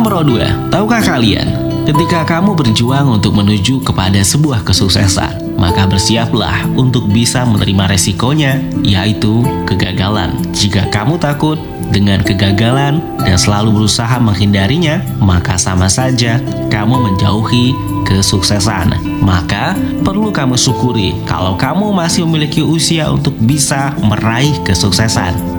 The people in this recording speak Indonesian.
Nomor 2, tahukah kalian, ketika kamu berjuang untuk menuju kepada sebuah kesuksesan, maka bersiaplah untuk bisa menerima resikonya, yaitu kegagalan. Jika kamu takut dengan kegagalan dan selalu berusaha menghindarinya, maka sama saja kamu menjauhi kesuksesan. Maka perlu kamu syukuri kalau kamu masih memiliki usia untuk bisa meraih kesuksesan.